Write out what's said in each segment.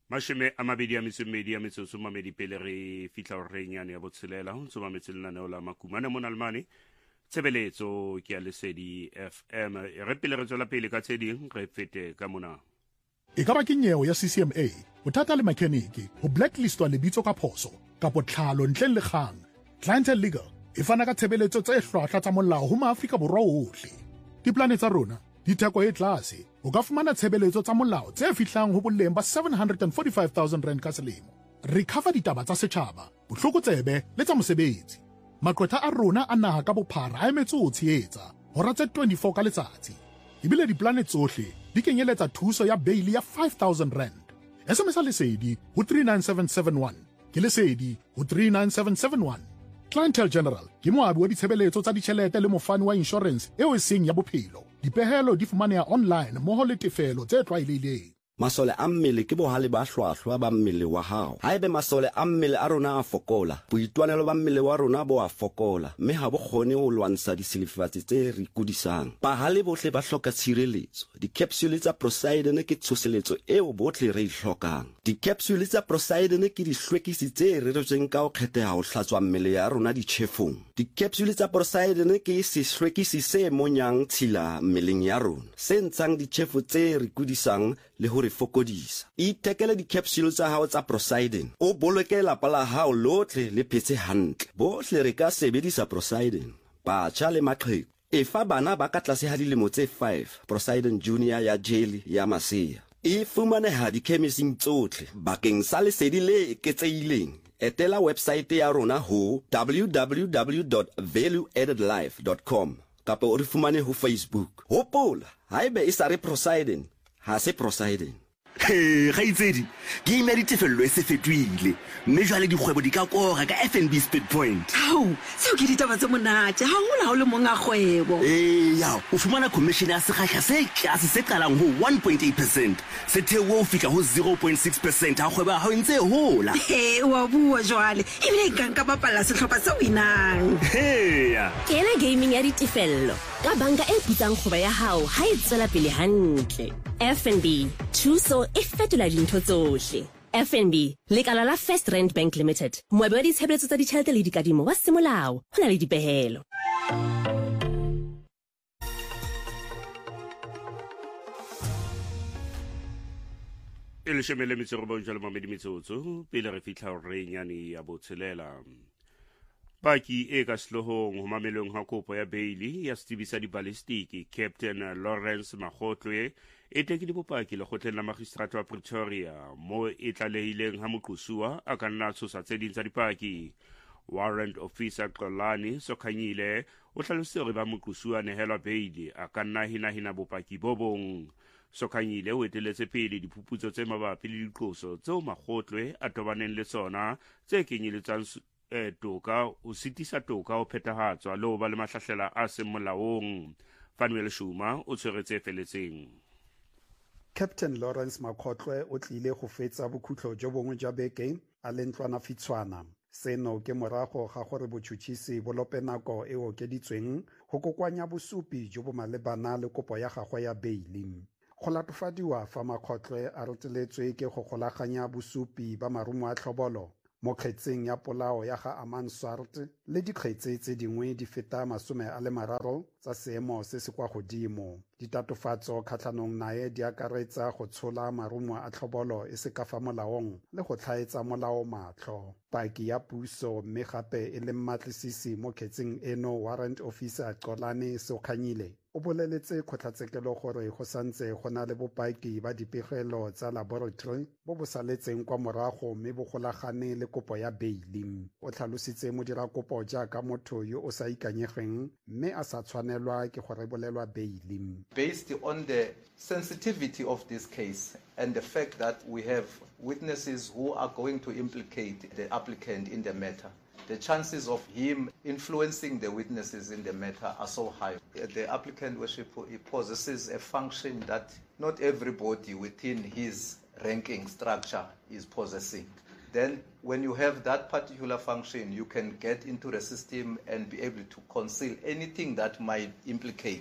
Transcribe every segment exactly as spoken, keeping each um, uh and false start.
Masheme a mabedi a metsomedi a metsotso mamedi pele re fitla o renyane ya botshelela ho ntso mametse lenaneo la makumane mona Almane tshebeletso ke ya Lesedi F M re pele re tswela pele ka tse ding re fete ka mona. E ka ba ke nyewe ya C C M A bothata le makheniki ho blacklistwa lebitso ka phoso kapo tlhalo ntleng le kgang. Clientele Legal e fana ka tshebeletso tse hlwahlwa tsa molao ho Maafrika Borwa ohle. Diplane tsa rona ditheko e tlase o ka fumana tshebeletso tsa molao tse fihlang ho boleng ba seven hundred forty-five thousand rand ka selemo. Re cover ditaba tsa setjhaba, bohlokotsebe le tsa mosebetsi. Maqwetha a rona a naha ka bophara a emetse ho tshehetsa hora tse twenty-four ka letsatsi. Ebile diplane tsohle di kenyeletsa thuso ya bail ya five thousand rand. S M S Lesedi ho three nine seven seven one ke Lesedi ho three nine seven seven one. Clientele General ke moabi wa ditshebeletso tsa ditjhelete le mofani wa insurance eo e seng ya bophelo. Dipehelo di fumaneha online mmoho le tefelo tse tlwaelehileng. Masole a mmele ke bohale ba hlwahlwa ba mmele wa hao. Haebe masole a mmele a rona a fokola, boitwanelo ba mmele wa rona bo a fokola, mme ha bo kgone ho lwantsha disilifatsi tse re kudisang. Bahale bohle ba hloka tshireletso. Di-capsule tsa Poseidon ke tshoseletso eo bohle re hlokang. Di-capsule tsa Poseidon ke dihlwekisi tse reretsweng ka ho kgetheha ho hlatswa mmele ya rona ditjhefong. Di-capsule tsa Poseidon ke sehlwekisi se monyang tshila mmeleng ya rona, se ntshang ditjhefo tse re kudisang le ho re fokodisa. Itekele di-capsule tsa hao tsa Poseidon. O boloke lapa la hao lotle le phetse hantle. Bohle re ka sebedisa Poseidon. Batjha le maqheku. Efa bana ba ka tlase ha dilemo tse five, Poseidon Junior ya jelly ya masea. E fumaneha dikhemising tsohle bakeng sa lesedi le eketsehileng. Etela website ya rona ho w w w dot value added life dot com kapa o re fumane ho Facebook. Hopola, haebe e sa re Poseidon, ha se Poseidon. He, gaitsedi, ke ime ditefello e se fetohile, mme jwale dikgwebo di ka kora ka F N B Speed Point. Hao, seo ke ditaba tse monate, ha hona ho le monga kgwebo. Eh, ya, o fumana commission ya sekgahla se tlase se qalang ho one point eight percent, se theoha ho fihla ho zero point six percent ha kgwebo ha o ntse hola. He, wa bua jwale, ebile ka nka bapala sehlopha se winang. He, ya. Kena gaming ya ditefello, ka banka e putsang kgwebo ya hao ha e tswela pele hantle. F N B, thuso e fetola dintho tsohle. F N B, lekala la First Rand Bank Limited, moabi wa ditshebeletso tsa ditjhelete le dikadimo wa semolao, ho na le dipehelo. E leshome le metso robong jwale mamedi metsotso pele re fihla ho renyane ya botshelela. Paki e ka sehlohong ho mamelong ha kopo ya beili ya setsebi di balistiki Captain Lawrence Makgotlwe e tekile bopaki lekgotleng la magistrate wa Pretoria mo e tlalehileng ha moqosuwa a ka nna tshosa tse ding tsa dipaki. Warrant Officer Xolani Sokhanyile o hlalositse hore ba moqosuwa nehelwa beili a ka nna hinahina bopaki bo bong. Sokhanyile o eteletse pele diphuputso tse mabapi le diqoso tseo Makgotlwe a tobaneng le tsona tse kenyeletsang e toka o sitisa toka o phethahatswa le ho ba le mahlahlela a seng molaong. Fanuel Shuma o tshweretse feletseng. Captain Lawrence Makgotlwe o tlile go fetsa bokhutlo jo bongwe jwa beke a le ntlwana fitshwana. Seno ke morago ga gore botšhotšhisi bo lope nako e okeditsweng go kokoanya bosupi jo bo malebana le kopo ya gagwe ya beili. Go latofadiwa fa Makgotlwe a reteletswe ke go golaganya bosupi ba marumo a tlhobolo mo kgetseng ya polao ya ga Aman Swart le dikgetse tse dingwe di feta masome a le mararo tsa seemo se se kwa godimo. Ditatofatso kgatlhanong nae di akaretsa go tshola marumo a tlhobolo e se ka fa molaong le go tlhaetsa molao matlho. Paki ya puso mme gape e le mmatlisisi mo kgetseng eno Warrant Officer Xolani Sokhanyile o boleletse kgotlatshekelo gore go santse go na le bopaki ba dipegelo tsa laboratory bo bo saletseng kwa morago mme bo golagane le kopo ya beili. O tlhalositse modirakopo jaaka motho yo o sa ikanyegeng mme a sa tshwanelwa ke go rebolelwa beili. Based on the sensitivity of this case and the fact that we have witnesses who are going to implicate the applicant in the matter, the chances of him influencing the witnesses in the matter are so high. The applicant worship possesses a function that not everybody within his ranking structure is possessing. Then when you have that particular function, you can get into the system and be able to conceal anything that might implicate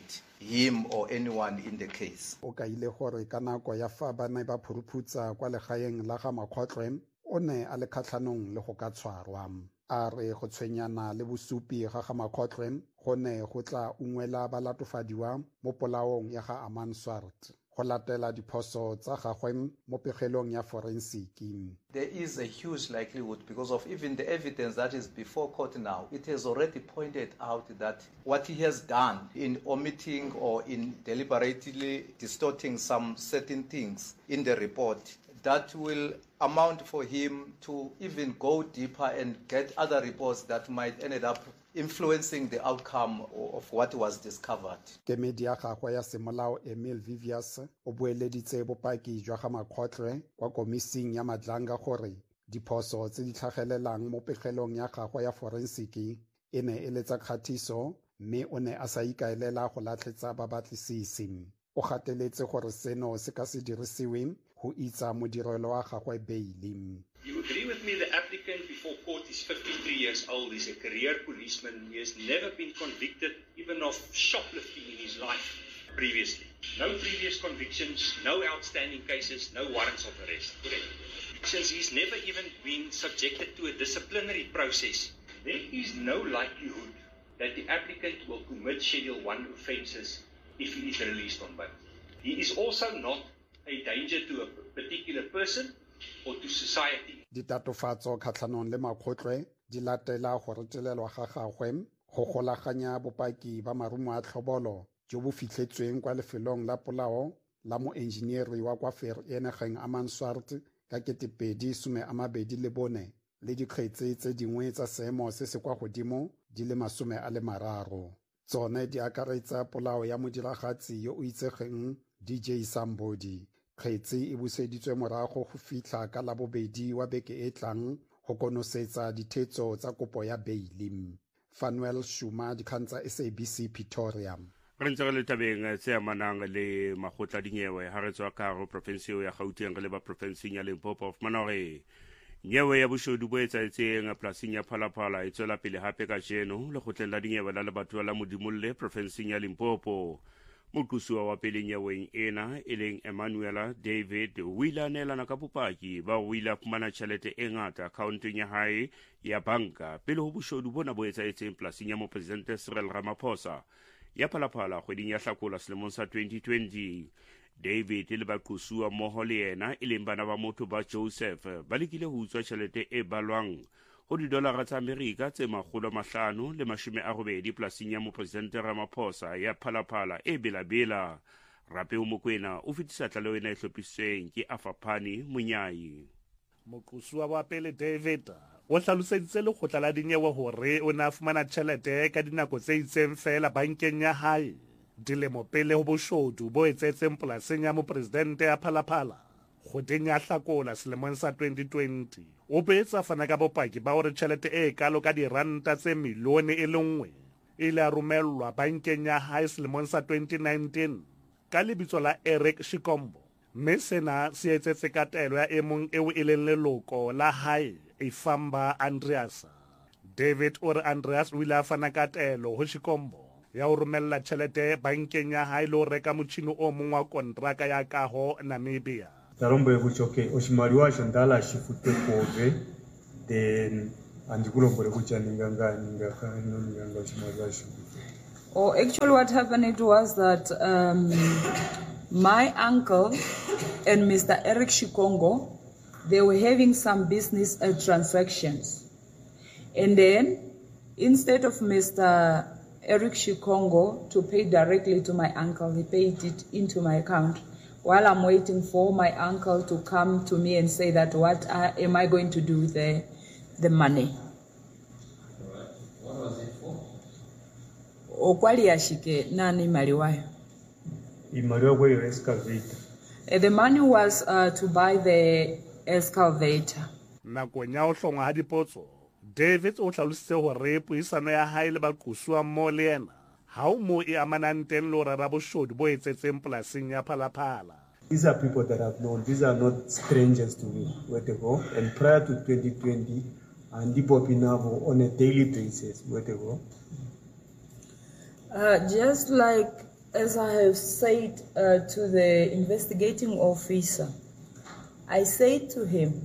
him or anyone in the case. O ka ile gore ka nako ya fa ba ne ba phuruputsa kwa legaeng la ga Makgotlwe o ne a le kgatlhanong le go ka tshwarwa. A re go tshwenyana le bosupi ga ga Makgotlwe go ne go tla ungwela balatofadiwa mo polaong ya ga Aman Swart go latela diphoso tsa gagwe mo pegelong ya forensic. There is a huge likelihood because of even the evidence that is before court now. It has already pointed out that what he has done in omitting or in deliberately distorting some certain things in the report, that will amount for him to even go deeper and get other reports that might end up influencing the outcome of what was discovered. Kemedi ya gagwe ya semolao Emil Vivius o boeleditse bopaki jwa ga Makgotlwe kwa komising ya Madlanga gore diphoso tse di tlhagelelang mo pegelong ya gagwe ya forensic e ne e le tsa kgatiso mme o ne a sa ikaelela go latlhetsa babatlisisi. O gateletse gore seno se ka se dirisiwe go itsa modirelo wa gagwe beili. You agree with me the applicant before court is fifty-three years old, he's a career policeman, he has never been convicted even of shoplifting in his life previously. No previous convictions, no outstanding cases, no warrants of arrest. Correct. Since he's never even been subjected to a disciplinary process, there is no likelihood that the applicant will commit Schedule one offences if he is released on bail. He is also not a danger to a particular person or to society. Ditatofatso kgatlhanong le Makgotlwe di latela go retelelwa ga gagwe go golaganya bopaki ba marumo a tlhobolo jo bo fitlhetsweng kwa lefelong la polao la moenjinieri wa kwa Vereeniging Aman Swart ka ketepedi some a mabedi le bone le dikgetse tse dingwe tsa seemo se se kwa godimo di le masome a le mararo. Tsone di akaretsa polao ya modiragatsi yo o itsegeng D J Sambodi. Kgetsi e buseditswe morago go fitlha ka la bobedi wa beke e tlang go konosetsa dithetso tsa kopo ya beili. Fanuel Shuma, dikgang tsa S A B C Pretoria. re ntse re le tabeng tse amanang le magotla dinyewe ha re tswa ka go province ya Gauteng le ba province ya Limpopo of Manore. Nyewe ya boshodu bo etsaetseng plasing ya Phalaphala e tswela pele hape ka jeno le gotleng la dinyewe la lebatwa la Modimolle province ya Limpopo. Mokusua wa pele nyeweng ena eleng Emmanuela David Wheeler nelana ka bopaki ba Wheeler fumana tšhelete e ngata accountong ya hae ya banka pele ho boshodu bona bo etsaetseng plasing ya mopresidente Cyril Ramaphosa ya Phalaphala kgweding ya Hlakola selemong sa twenty twenty. David le baqosua mmoho le yena e leng bana ba motho ba Joseph ba lekile ho utswa tšhelete e balwang go didolara tsa Amerika tse makgolo mahlano le mashome a robedi plasing ya mopresidente Ramaphosa ya Phalaphala e belabela. Rape o Mokwena o fetisa tlaleho ena e hlophisitsweng ke Afapani Monyai. Moqosua wa pele David o hlaloseditse lekgotla la dinyewe hore o na fumana tjhelete ka dinako tse itseng fela bankeng ya hae dilemo pele ho boshodu bo etsetseng polasing ya mopresidente ya Phalaphala kgweding ya Hlakola selemong sa twenty twenty. O boetsa fana ka bopaki ba hore tjhelete e kalo ka diranta tse milione e le nngwe e ile a romellwa bankeng ya hae selemong sa twenty nineteen ka lebitso la Eric Shikombo, mme sena se etsetse ka taelo ya emong eo e leng leloko la hae Ifamba Andreas. David o re Andreas o ile a fana ka taelo ho Shikombo ya ho romella tjhelete bankeng ya hae le ho reka motjhini o mong wa kontraka ya kaho Namibia. Tarombe kuchoke oshimaliwa shandala shifute kove then andikulombole kucha ninganga ningaka ninganga oshimaliwa shifute. Oh, actually what happened it was that um, my uncle and Mister Eric Shikongo, they were having some business uh, transactions. And then instead of Mister Eric Shikongo to pay directly to my uncle, he paid it into my account. While I'm waiting for my uncle to come to me and say that what uh, am I going to do with the, the money. Right. What was it for? Okwali yashike nani maliwayo. Imaliwa excavator. The money was uh, to buy the excavator. Nakong ya ho hlongwa ha dipotso, David o hlalositse hore puisano ya hae le baqosua mmoho le yena ha o mo e amanang teng le ho rera boshodu bo etsetseng polasing ya Phalaphala. These are people that I've known. These are not strangers to me. Where they go. And prior to twenty twenty, and Dipopinavo on a daily basis. Where they go. Uh, just like As I have said uh, to the investigating officer, I said to him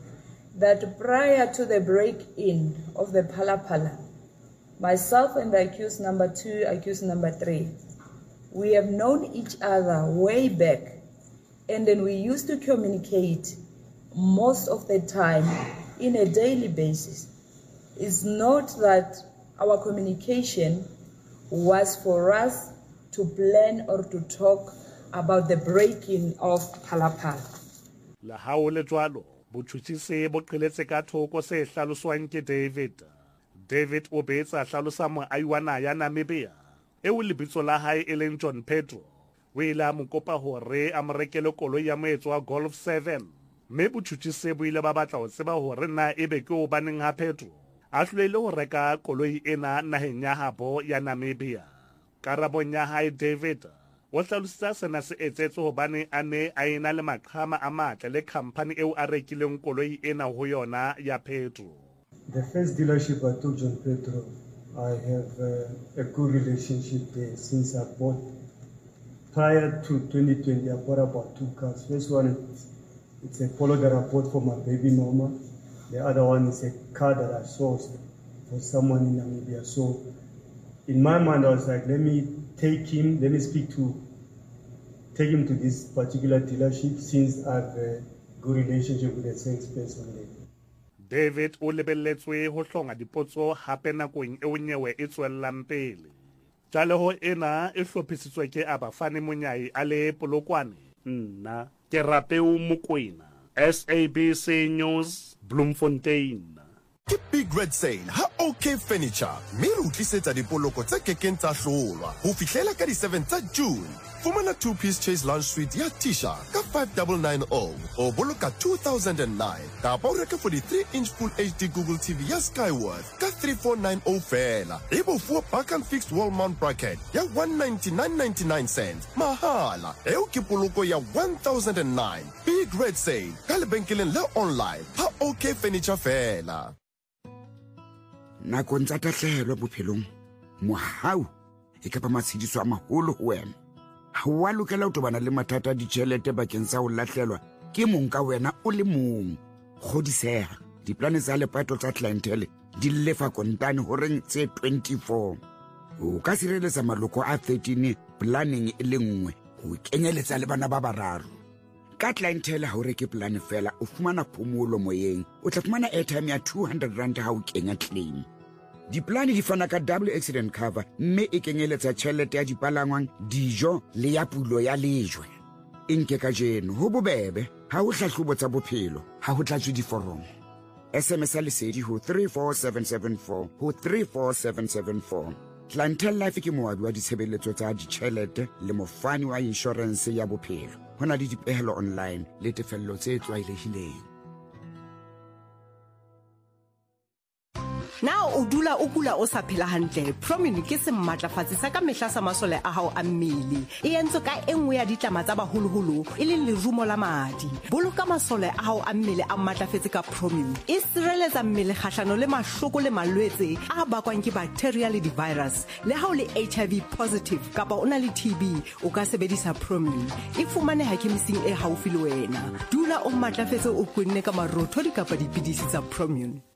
that prior to the break-in of the Phala Phala, myself and the accused number two, accused number three, we have known each other way back, and then we used to communicate most of the time in a daily basis. It's not that our communication was for us to plan or to talk about the breaking of Phala Phala. La ha o le jwalo botjhutjhisi bo qeletse ka thoko se hlaloswang ke David. David o betsa hlalosa moahi wa naha ya Namibia eo lebitso la hae e leng John Pedro. O ile a mo kopa hore a mo rekele koloi ya moetso wa Golf seven. Mme botjhutjhisi bo ile ba batla ho tseba hore na ebe ke o baneng ha Pedro a hlolele ho reka koloi ena naheng ya habo ya Namibia. Karabong ya hae David o hlalositse sena se etsetse hobane a ne a ena le maqhama a matle le company eo a rekileng koloi ena ho yona ya Pedro. The first dealership I took John Pedro, I have uh, a good relationship there since I bought. Prior to twenty twenty, I bought about two cars. First one, it's a Polo that I bought for my baby mama. The other one is a car that I sourced for someone in Namibia. So in my mind, I was like, let me take him, let me speak to, take him to this particular dealership since I have a good relationship with the salesperson there. David o lebelletswe ho hlonga dipotso hape nakong eo nyewe e tswellang pele. Jaleho ena e hlophisitswe ke Abafane Monyai a le Polokwane. Nna ke Rapeu Mokoena, S A B C News, Bloemfontein. Ke Big Red Sale ha OK Furniture mme re utlisetsa dipoloko tse kekeng tsa hlolwa ho fihlela ka di seven tsa June. Fumana two-piece Chase Lounge Suite ya Tisha ka five nine nine zero o boloka two thousand nine. Kapa o reke forty-three inch Full H D Google T V ya Skyworth ka three four nine zero fela. Ebo fuwa back and fixed wall mount bracket ya one ninety-nine ninety-nine cents. Mahala. Eo ke poloko ya one thousand nine. Big Red Sale ka lebenkeleng le online ha OK Furniture fela. Nakong tsa tahlehelo bophelong mohau e ka ba matshidiso a maholo ho wena. Ha wa lokela ho tobana le mathata a ditjhelete bakeng sa ho lahlelwa ke mong ka wena o le mong. Kgodiseha diplane tsa lepato tsa clientele di lefa kontane ho reng tse twenty-four. O ka sireletsa maloko a thirteen planning e le nngwe ho kenyeletsa le bana ba bararo. Ka clientele ha o reke plan fela o fumana phomolo moyeng o tla fumana airtime ya two hundred rand ha o kenya claim. Diplane di fana ka double accident cover mme e kenyeletsa tjhelete ya dipalangwang dijo le ya pulo ya lejwe. Inke ka jeno ho bobebe ha o hlahlobo tsa bophelo ha ho tlatswe diforomo. S M S lesedi ho three four seven seven four ho three four seven seven four. Clientele Life ke moabi wa ditshebeletso tsa ditjhelete le mofani wa insurance ya bophelo. Hona le dipehelo online le tefello tse tlwaelehileng. Now o dula o kula o sa phela hantle. Promune ke se mmatlafatsi sa ka mehla sa masole a hao a mmele. E entse ka enngwe ya ditlama tsa baholoholo e le lerumo la madi. Boloka masole a hao a mmele a mmatlafetse ka Promune. E sireletsa mmele kgahlano le mahloko le malwetse a bakwang ke bacteria le di-virus. Le ha o le H I V positive kapa o na le T B o ka sebedisa Promune. E fumaneha kemising e haufi le wena. Dula o mmatlafetse o kwenne ka marotho di kapa dipidisi tsa Promune.